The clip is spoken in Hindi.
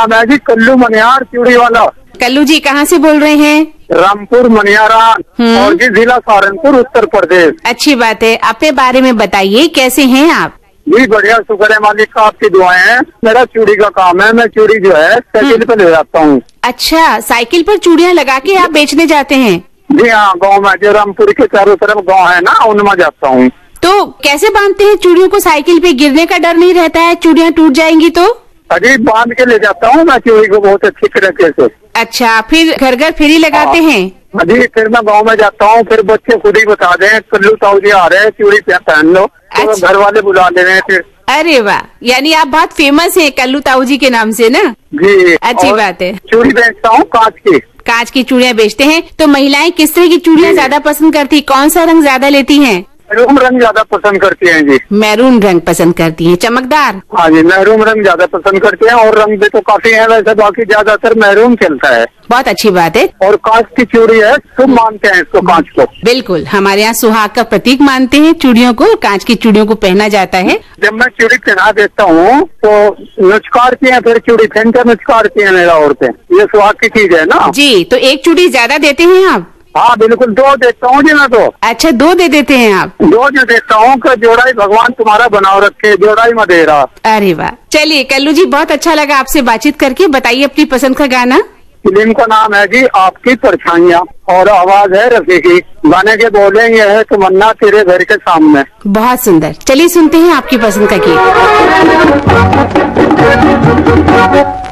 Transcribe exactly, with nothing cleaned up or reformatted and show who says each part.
Speaker 1: नाम है जी कल्लू मनियार चूड़ी वाला।
Speaker 2: कल्लू जी कहाँ से बोल रहे हैं?
Speaker 1: रामपुर मनियारा और जी जिला सहारनपुर उत्तर प्रदेश।
Speaker 2: अच्छी बात है, अपने बारे में बताइए, कैसे हैं आप?
Speaker 1: जी बढ़िया, शुक्र है मालिक का, आपकी दुआएं हैं। मेरा चूड़ी का काम है, मैं चूड़ी जो है साइकिल पे ले जाता हूँ।
Speaker 2: अच्छा, साइकिल पर चूड़ियाँ लगा के आप बेचने जाते हैं?
Speaker 1: जी हाँ, गाँव में जो रामपुर के चारों तरफ गाँव है ना, उनमें जाता हूँ।
Speaker 2: तो कैसे बांधते हैं चूड़ियों को? साइकिल पे गिरने का डर नहीं रहता है, चूड़ियाँ टूट जाएंगी तो?
Speaker 1: अजी बांध के ले जाता हूँ मैं चूड़ी को बहुत अच्छी तरीके से।
Speaker 2: अच्छा, फिर घर घर फ्री लगाते हैं?
Speaker 1: अजी फिर मैं गांव में जाता हूँ, फिर बच्चे खुद ही बता दें कल्लू ताऊ जी आ रहे हैं, चूड़ी पहन लो, तो
Speaker 2: अच्छा।
Speaker 1: घर वाले बुला ले रहे हैं फिर।
Speaker 2: अरे वाह, यानी आप बहुत फेमस हैं कल्लू ताऊ जी के नाम से ना?
Speaker 1: जी
Speaker 2: अच्छी बात है।
Speaker 1: चूड़ी बेचता हूँ कांच की।
Speaker 2: कांच की चूड़ियाँ बेचते हैं, तो महिलाएं किस तरह की चूड़ियाँ ज्यादा पसंद करती, कौन सा रंग ज्यादा लेती हैं?
Speaker 1: मैरून रंग ज्यादा पसंद करती हैं जी।
Speaker 2: मैरून रंग पसंद करती हैं, चमकदार?
Speaker 1: हाँ जी, मैरून रंग ज्यादा पसंद करते हैं, और रंग भी तो काफी है वैसे, बाकी ज्यादातर मैरून चलता है।
Speaker 2: बहुत अच्छी बात है।
Speaker 1: और कांच की चूड़ी है, शुभ मानते हैं इसको, कांच को।
Speaker 2: बिल्कुल, हमारे यहाँ सुहाग का प्रतीक मानते हैं चूड़ियों को, कांच की चूड़ियों को पहना जाता है।
Speaker 1: जब मैं चूड़ी पहना देता हूँ तो नुचकारती हैं, फिर चूड़ी पहन कर नुचकारती है मेरा औरतें, ये सुहाग की चीज है ना
Speaker 2: जी। तो एक चूड़ी ज्यादा देते हैं आप?
Speaker 1: हाँ बिल्कुल, दो देता हूँ जी मैं तो।
Speaker 2: अच्छा, दो दे देते हैं आप?
Speaker 1: दो जो देता हूँ कि जोड़ाई भगवान तुम्हारा बनाओ रखे, जोड़ाई में दे रहा।
Speaker 2: अरे वाह, चलिए कल्लू जी, बहुत अच्छा लगा आपसे बातचीत करके। बताइए अपनी पसंद का गाना।
Speaker 1: फिल्म का नाम है जी आपकी परछाइयाँ, और आवाज है रफी की। गाने के बोले ये है तमन्ना तेरे घर के सामने।
Speaker 2: बहुत सुंदर, चलिए सुनते हैं आपकी पसंद का गीत।